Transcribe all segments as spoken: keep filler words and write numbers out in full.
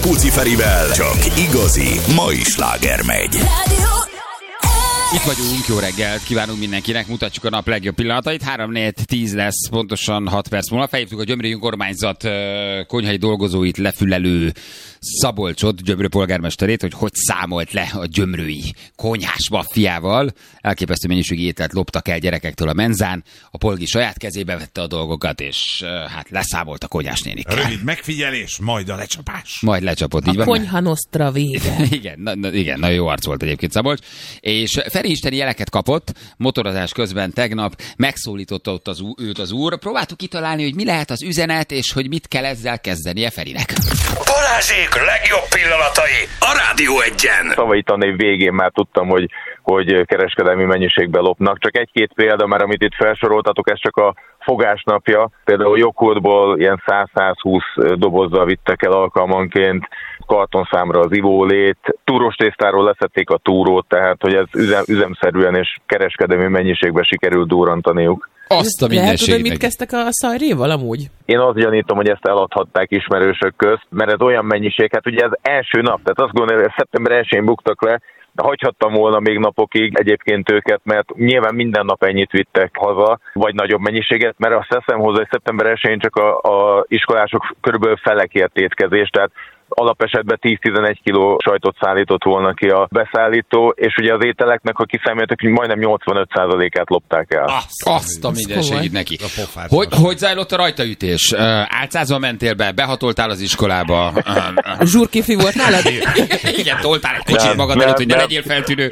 Puci Ferivel csak igazi mai sláger megy. Itt vagyunk, jó reggelt kívánunk mindenkinek, mutatjuk a nap legjobb pillanatait. három négy tíz lesz, pontosan hat perc múlva. Felhívtuk a Gyömrői Önkormányzat konyhai dolgozóit lefülelő Szabolcsot, Gyömrő polgármesterét, hogy hogy számolt le a gyömrői konyhás maffiával. Elképesztő mennyiségű ételt loptak el gyerekektől a menzán. A polgi saját kezébe vette a dolgokat, és hát leszámolt a konyhás nénikkel. Rövid megfigyelés, majd a lecsapás. Majd lecsapott, így a van. konyha nostra vége. igen, na, na, igen, nagyon jó arc volt egyébként Szabolcs. És Feri isteni jeleket kapott, motorozás közben tegnap, megszólította ott az, őt az úr. Próbáltuk kitalálni, hogy mi lehet az üzenet, és hogy mit kell ezzel kezdenie Ferinek. Balázsék legjobb pillanatai a Rádió Egyen. Tavalyi tanév végén már tudtam, hogy, hogy kereskedelmi mennyiségben lopnak. Csak egy-két példa, mert amit itt felsoroltatok, ez csak a fogásnapja. Például joghurtból ilyen száz-százhúsz dobozzal vittek el alkalmanként, kartonszámra az ivólét, túrós tésztáról leszették a túrót, tehát hogy ez üzem, üzemszerűen és kereskedelmi mennyiségben sikerült durrantaniuk. Azt a Lehet tudod, mit meg... kezdtek a szajréval amúgy? Én azt gyanítom, hogy ezt eladhatták ismerősök közt, mert ez olyan mennyiség, hát ugye ez első nap, tehát azt gondolom, hogy szeptember elsején buktak le, de hagyhattam volna még napokig egyébként őket, mert nyilván minden nap ennyit vittek haza, vagy nagyobb mennyiséget, mert azt teszem hozzá, hogy szeptember elsején csak a, a iskolások körülbelül felekért étkezés, tehát alapesetben tíz-tizenegy kiló sajtot szállított volna ki a beszállító, és ugye az ételeknek, ha kiszámoltak, hogy majdnem nyolcvanöt százalékát lopták el. Azt, azt a minden segít neki. A Hogy, hogy zajlott a rajtaütés? Uh, álcázva mentél be, behatoltál az iskolába. A zsurkifi volt nálad? Igen, toltál egy kocsit magad nem, előtt, hogy ne nem. legyél feltűnő.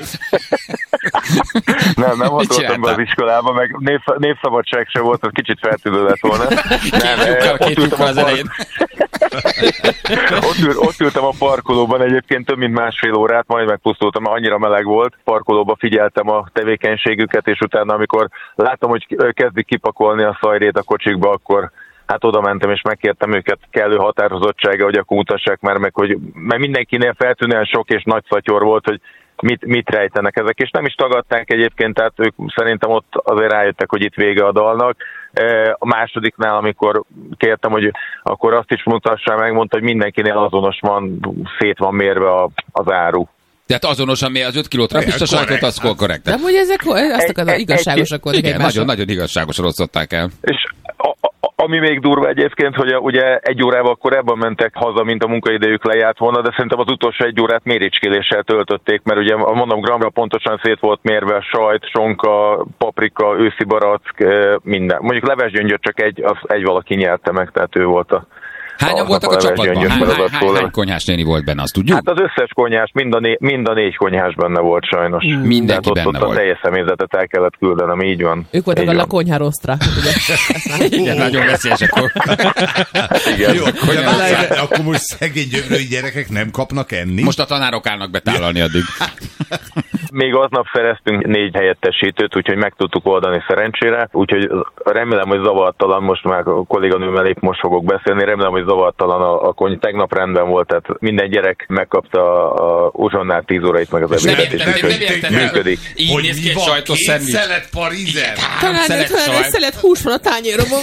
Nem, nem hatoltam be az iskolába, meg név, névszabadság se volt, az kicsit feltűnő lett volna. Két lyukkal, két lyukkal az elején. ott, ül, ott ültem a parkolóban egyébként több mint másfél órát, majd megpusztultam, mert annyira meleg volt. Parkolóba figyeltem a tevékenységüket, és utána, amikor láttam, hogy kezdik kipakolni a szajrét a kocsikba, akkor hát oda mentem, és megkértem őket kellő határozottsága, hogy akkor mutassák már meg, hogy mert mindenkinél feltűnően sok és nagy szatyor volt, hogy mit, mit rejtenek ezek, és nem is tagadták egyébként, tehát ők szerintem ott azért rájöttek, hogy itt vége a dalnak. A másodiknál, amikor kértem, hogy akkor azt is mutassá meg, mondta, hogy mindenkinél azonos van, szét van mérve a, az áru. Tehát azonosan mi az öt kiló trapista sajtot, az korrekt. De hogy ezek azt akarod, igazságosak voltak Igen, egymásra. nagyon-nagyon igazságosan osztották el. És a, a, ami még durva egyébként, hogy a, ugye egy órával korábban mentek haza, mint a munkaidejük lejárt volna, de szerintem az utolsó egy órát méricskéléssel töltötték, mert ugye mondom, gramra pontosan szét volt mérve sajt, sonka, paprika, őszi barack, minden. Mondjuk levesgyöngyöt csak egy, az egy valaki nyerte meg, tehát ő volt a... Hányan voltak a csapatban? Hány, hány, hány, hány konyhás néni volt benne, azt tudjuk? Hát az összes konyhás, mind a, né, mind a négy konyhás benne volt sajnos. Mindenki ott, benne ott volt. A teljes személyzetet el kellett küldenem, így van. Ők voltak így a van. la konyha rostra. Igen, nagyon veszélyesek volt. Igen. Jó, de várj, akkor most szegény gyömrői gyerekek nem kapnak enni? Most a tanárok állnak betálalni addig. Még aznap szereztünk négy helyettesítőt, úgyhogy meg tudtuk oldani szerencsére. Úgyhogy remélem, hogy zavartalan, most már a kolléganőmmel épp most fogok beszélni, remélem, hogy zavartalan a, a konyha. Tegnap rendben volt, tehát minden gyerek megkapta a uzsonnál tíz órait meg az ebédet, és úgyhogy működik. Így néz ki egy sajtos szendvics. Két szelet parizer? Talán egy szelet hús van a tányéromon.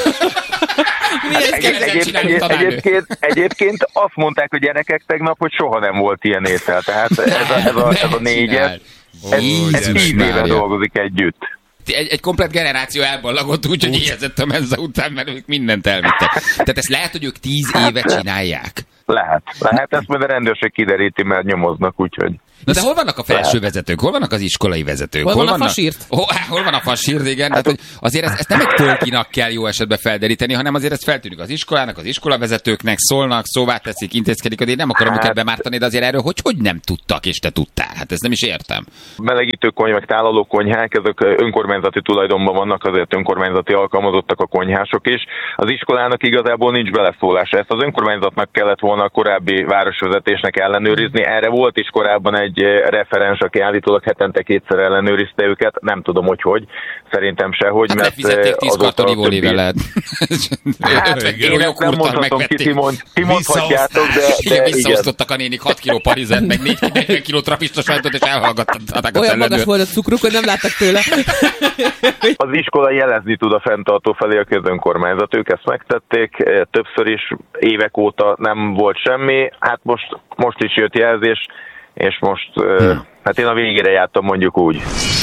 Egy, egyébként, egyébként, egyébként azt mondták a gyerekek tegnap, hogy soha nem volt ilyen étel. Tehát ez a, ez a, ez a négyes, ez, ez tíz éve dolgozik együtt. Egy, egy komplett generáció elballagott, úgyhogy éhezett a menza után, mert ők mindent elvittek. Tehát ezt lehet, hogy ők tíz éve csinálják? Lehet. Lehet, ezt majd a rendőrség kideríti, mert nyomoznak, úgyhogy... Na de hol vannak a felső vezetők? Hol vannak az iskolai vezetők? Hol, hol van a vannak... fasírt? Hol, hol van a fasírt, igen. Hát, hogy azért ezt, ezt nem egy polkinak kell jó esetben felderíteni, hanem azért ez feltűnik az iskolának, az iskolavezetőknek, szólnak, szóvá teszik, intézkedik, hogy én nem akarom hát... őket bemártani, de azért erről hogy, hogy nem tudtak, és te tudtál? Hát ezt nem is értem. Melegítő konyhák, tálaló konyhák, ezek önkormányzati tulajdonban vannak, azért önkormányzati alkalmazottak a konyhások is. Az iskolának igazából nincs beleszólása. Ezt az önkormányzatnak kellett volna a korábbi városvezetésnek ellenőrizni. Erre volt is korábban egy referens, aki állítólag hetente kétszer ellenőrizte őket. Nem tudom, hogy hogy. Szerintem sehogy. Hát lefizették tíz karton ivólével lehet. Hát, én ezt nem mondhatom ki, ti, mond, ti mondhatjátok, de, de visszaosztottak a nénik hat kiló parizet, meg négy kiló trapista sajtot, és elhallgattatták a olyan magas volt a cukruk, hogy nem láttak tőle. Az iskola jelezni tud a fenntartó felé, a közönkormányzat. Ők ezt megtették többször is, évek óta nem volt volt semmi, hát most, most is jött jelzés, és most hmm. hát én a végére jártam, mondjuk úgy.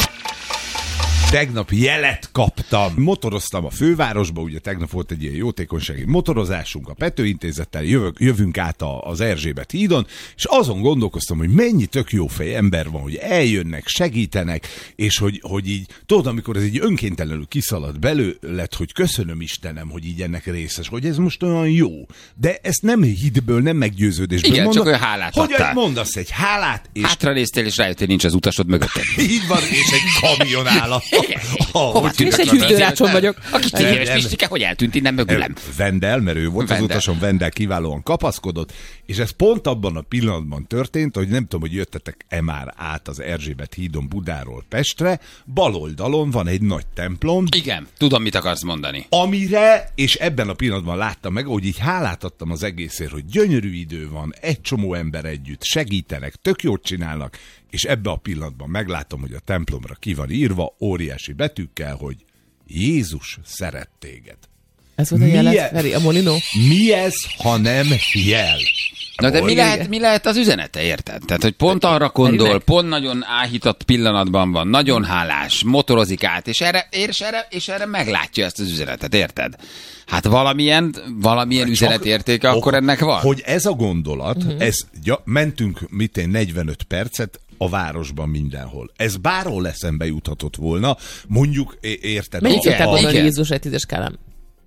Tegnap jelet kaptam. Motoroztam a fővárosba, ugye tegnap volt egy ilyen jótékonysági motorozásunk a Pető Intézettel, jövök, jövünk át a, az Erzsébet hídon, és azon gondolkoztam, hogy mennyi tök jófej ember van, hogy eljönnek, segítenek, és hogy, hogy így, tudod, amikor ez egy önkéntelenül kiszalad belőled, hogy köszönöm Istenem, hogy így ennek részes, hogy ez most olyan jó. De ezt nem hitből, nem meggyőződésből igen, mondom, csak olyan hálát hogy adtál. mondasz egy hálát, és... Hátra néztél, és rájöttél, nincs az utasod mögötted. Így van, és egy kamion áll a... Hova És egy hűtőrácson vagyok. A kicsi éves Pistike, hogy eltűnt innen mögülem? Vendel, mert ő volt Vendel. az utason, Vendel kiválóan kapaszkodott, és ez pont abban a pillanatban történt, hogy nem tudom, hogy jöttetek-e már át az Erzsébet hídon Budáról Pestre, bal oldalon van egy nagy templom. Igen, tudom, mit akarsz mondani. Amire, és ebben a pillanatban láttam meg, hogy így hálát adtam az egészért, hogy gyönyörű idő van, egy csomó ember együtt, segítenek, tök jót csinálnak, és ebben a pillanatban meglátom, hogy a templomra ki van írva óriási betűkkel, hogy Jézus szeret téged. Ez volt a jelet, Feri, a Molinó? Mi ez, ha nem jel? Na de mi lehet, mi lehet az üzenete, érted? Tehát, hogy pont arra gondol, pont nagyon áhított pillanatban van, nagyon hálás, motorozik át, és erre, és erre, és erre meglátja ezt az üzenetet, érted? Hát valamilyen, valamilyen üzenetértéke ok, akkor ennek van. Hogy ez a gondolat, Uh-huh. ez, ja, mentünk mitén negyvenöt percet a városban mindenhol. Ez bárhol eszembe juthatott volna, mondjuk, é- érted? Mennyit a- tudtál a- gondolni igen. Jézus egy tízes skálán?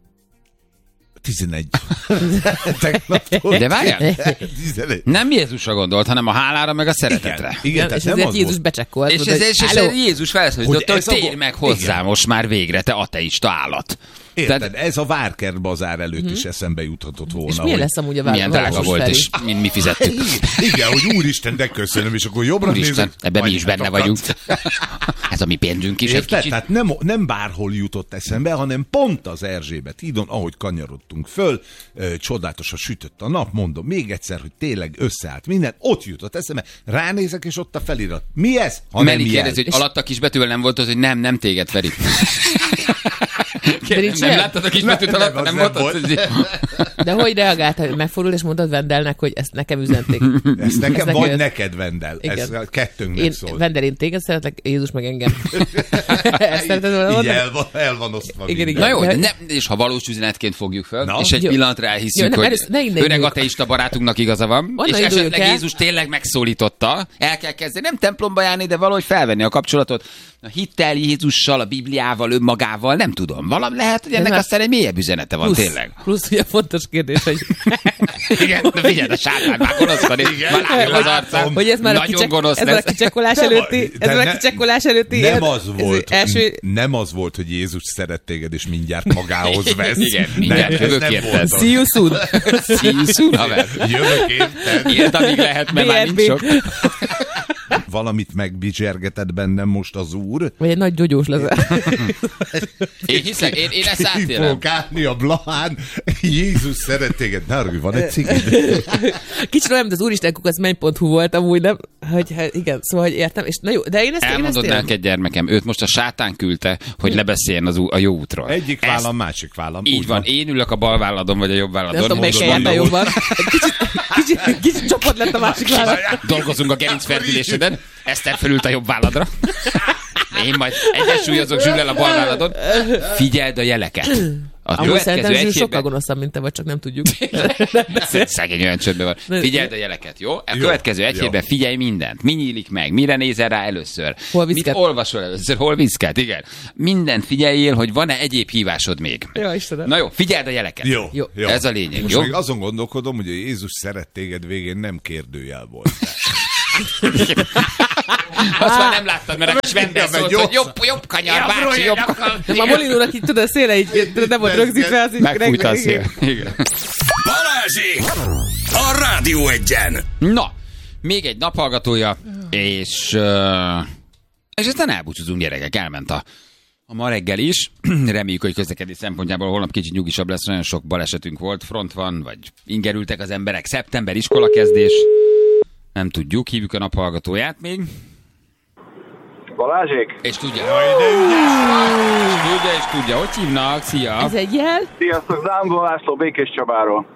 tizenegy. Tegnap De várjál, tizenegy. nem Jézusra gondolt, hanem a hálára meg a szeretetre. Igen, Igen, tehát és nem ezért az Jézus volt. becsekkolt. És, mondta, ez, hogy és, és halló. Jézus felszólította, Hogy hogy, ez hogy a térj go- meg hozzá igen. most már végre, te ateista állat. Érted, Tehát- ez a Várkert bazár előtt is eszembe juthatott volna. És milyen hogy- lesz amúgy a Milyen város, drága volt, Feri? és mi, mi fizettük. Igen, hogy úristen, de köszönöm, és akkor jobbra Úristen, nézek. ebben mi is benne anyátokat. vagyunk. Ez a mi pénzünk is egy Érted? kicsit. Tehát nem, nem bárhol jutott eszembe, hanem pont az Erzsébet hídon, ahogy kanyarodtunk föl, ö, csodálatosan sütött a nap, mondom még egyszer, hogy tényleg összeállt minden, ott jutott eszembe, ránézek, és ott a felirat. Mi ez? Ha Meli nem jel. kérdezi, hogy alatt a kisbetűvel nem volt az, hogy nem, nem téged, Feri. De nincs nem olyan? láttad a kisbetűt alatt, az nem nem volt az, hogy... De hogy reagáltál, hogy megfordult, és mondtad Vendelnek, hogy ezt nekem üzenték? Ezt nekem, Ez vagy neked- neked, Vendel. Ez Igen. a kettőnknek Én, szól. Vendel, én téged szeretlek, Jézus meg engem. Ezt szereted volna Így mondani? el van, el van osztva Igen, minden. Na jó, de De- nem, és ha valós üzenetként fogjuk fel, Na. és egy Jó. pillanatra elhiszük, Jó, nem, hogy először- ne innen öreg induljunk. ateista barátunknak igaza van, Onnan és induljunk esetleg el. Jézus tényleg megszólította, el kell kezdeni, nem templomba járni, de valahogy felvenni a kapcsolatot a hittel, Jézussal, a Bibliával, önmagával, nem tudom. Valami lehet, hogy ennek már- aztán egy mélyebb üzenete van, Plusz, tényleg. plusz ugye fontos kérdés, hogy, Igen, de figyelj, a sátán már gonosz van, és már látom az arcán. hogy ez már a, Nagyon kicsek, gonosz ez már a lesz. kicsekkolás De előtti, vagy- ez de már a ne- kicsekkolás előtti. Nem ez- az ez volt, Első, nem az volt, hogy Jézus szeret téged, és mindjárt magához vesz. Igen, mindjárt Nem, ez jövök nem érted. volt az. see you soon. See you soon, haver. Jövök érted. Élt, amíg lehet, mert már nincs sok. Valamit megbizsergetett bennem most az úr. Vagy egy nagy gyógyós leszel. Én hiszem, én, én ezt Ki átélem. fogok állni a Blahán. Jézus szeret téged. Ne arra, van egy cigid? Kicsit olyan, mint az Úristen kukac menny pont hu volt amúgy, nem? Hogy, hát igen, szóval, hogy értem. És na jó, de én ezt, én ezt Elmondod értem. neked, gyermekem, őt most a sátán küldte, hogy lebeszéljen az ú- a jó útról. Egyik Ezt- vállam, másik vállam. Így Úgy van, én ülök a bal válladon, vagy a jobb Nem válladon. tudom, melyik Most helyen mondom, jobban. Kicsit, kicsit, kicsit csoport lett a másik vállalat. dolgozunk a gerincferdüléseden, Eszter fölült a jobb válladra. Én majd egyensúlyozok Zsüllel a bal válladon. Figyeld a jeleket. A Amúgy szerintem következő Zsül egy sokkal hétben... gonoszabb, mint te vagy, csak nem tudjuk. Szegény olyan csöndben van. Figyeld a jeleket, jó? A Jó, következő egy jó. hétben figyelj mindent. Mi nyílik meg? Mire nézel rá először? Hol Mit viszket? olvasol először? Hol viszket? Igen. Mindent figyeljél, hogy van-e egyéb hívásod még. Ja, Istenem. Na jó, figyeld a jeleket. Jó, Jó. jó. Ez a lényeg, Most jó? meg azon gondolkodom, hogy a Jézus szeret téged végén nem kérdőjel volt. Azt már nem láttad, mert a kis vendel Igen, szólt, mert hogy jobb, jobb kanyar, bácsi, jobb kanyar. Nem, a Molinónak így tudod, a szélre így nem volt rögzítve, az így... Megfújta a szél. Igen. Balázsék! A Rádió Egyen! Na, még egy naphallgatója, és, uh, és aztán elbúcsúzunk, gyerekek, elment a, a ma reggel is. Reméljük, hogy közlekedés szempontjából holnap kicsit nyugisabb lesz, nagyon sok balesetünk volt, front van, vagy ingerültek az emberek, szeptember iskolakezdés, nem tudjuk, hívjuk a naphallgatóját még. Balázsék? És tudja, és tudja, és tudja, hogy hívnak, szia! Ez egy jel? Sziasztok, Zámbor László, Békés Csabáról.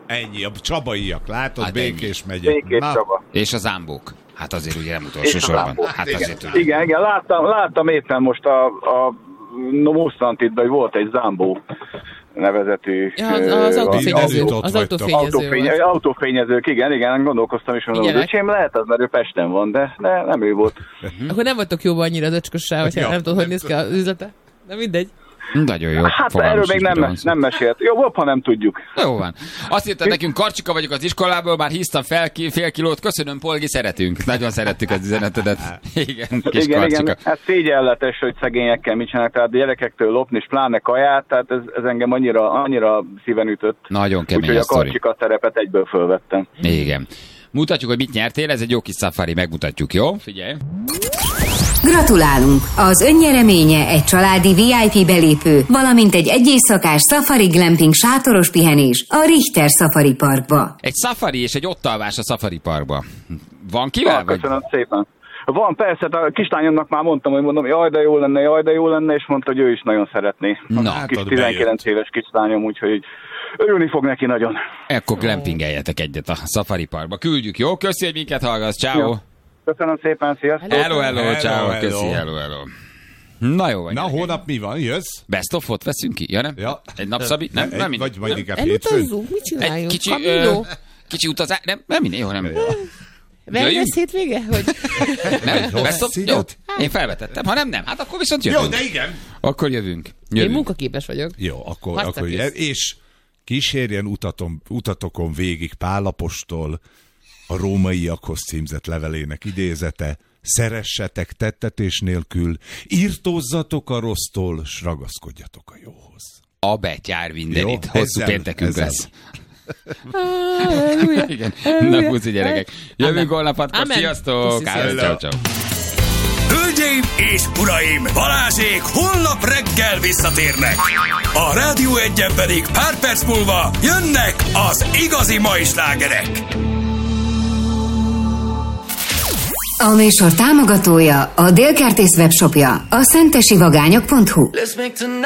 Ennyi, a csabaiak, látod, Hát Békés megye. Békés Na, Csaba. És a zámbók. Hát azért ugye nem utolsó És a sorban. zámbók. Hát Igen. azért tudjuk. Igen, igen, láttam, láttam éppen most a, a no, Mosztantitban, hogy volt egy Zambó nevezetű... Ja, az, az ö, autófényező. Ott Az vagytok. autófényező Autófény, volt. autófényezők, igen, igen, gondolkoztam is, mondom, hogy Figyelek. öcsém lehet az, mert ő Pesten van, de, de nem ő volt. Akkor nem vagytok jóban annyira az öcskössel, hogyha Ja. nem tudod, hogy néz ki az üzlete. De mindegy. Nagyon jó. Hát fogalmam erről még sincs, nem, miről van mes- szó. nem mesélt. Jobb, ha nem tudjuk. Jó van. Azt írta nekünk, Karcsika vagyok az iskolából, már híztam fel ki, fél kilót. Köszönöm, Polgi, szeretünk. Nagyon szerettük az üzenetedet. Igen, kis Igen, Karcsika. igen, hát szégyenletes, hogy szegényekkel mit csinálnak, tehát a gyerekektől lopni, és pláne kaját, tehát ez, ez engem annyira, annyira szíven ütött. Nagyon kemény Úgyhogy a a sztori. Karcsika szerepet egyből fölvettem. Igen. Mutatjuk, hogy mit nyertél, ez egy jó kis safari, megmutatjuk, jó? Figyelj. Gratulálunk! Az önnyereménye egy családi vé i pé belépő, valamint egy egyéjszakás Safari Glamping sátoros pihenés a Richter Safari Parkba. Egy safari és egy ottalvás a safari parkba. Van kivel? Ah, Vagy? köszönöm szépen. Van, persze, a kislányomnak már mondtam, hogy mondom, jaj, de jó lenne, jaj, de jó lenne, és mondta, hogy ő is nagyon szeretné. Na, A hát kis ott tizenkilenc éves kislányom, úgyhogy örülni fog neki nagyon. Ekkor glampingeljetek egyet a safari parkba. Küldjük, jó? Köszi, hogy minket hallgatsz. Ciao. Jó. Köszönöm szépen, sziasztok! Hello, hello, Hello, ciao. hello. Köszi, hello, hello. Na jó, vagy. Na, holnap mi van? Jössz? Best of-ot veszünk ki? Ja, nem? Ja. Egy napszabit? Nem, Egy- nem mindegy. Vagy majd inkább hétfőn? Elutazzunk, mit Egy csináljunk? kicsi, Camino? ö, kicsi utazás, nem, nem mindegy, jó, nem. Wellness jöjjünk? hétvége? Hogy... Nem, rossz best of? Jó, színet? én felvetettem, ha nem, nem, hát akkor viszont Jó, jövünk. de igen. Akkor jövünk. Én Jövünk. munkaképes vagyok. Jó, akkor, Harca akkor kész. jel- és kísérjen utaton, utatokon végig Pál apostol a rómaiakhoz címzett levelének idézete. Szeressetek tettetés nélkül, írtózzatok a rossztól, s ragaszkodjatok a jóhoz. A betyár mindenit. Jó, Hosszú ezzel- péntekünk ezzel. lesz. Halleluja. Igen. Na, puszi gyerekek. Jövünk Amen. holnap hatkor. Amen. Sziasztok. Puszi, Károly, sziasztok. ciao, ciao. Hölgyeim és uraim, Balázsék holnap reggel visszatérnek. A Rádió Egyen pedig pár perc múlva jönnek az igazi mai slágerek. A műsor támogatója a Délkertész webshopja, a szentesivagányok pont hu. Let's make tonight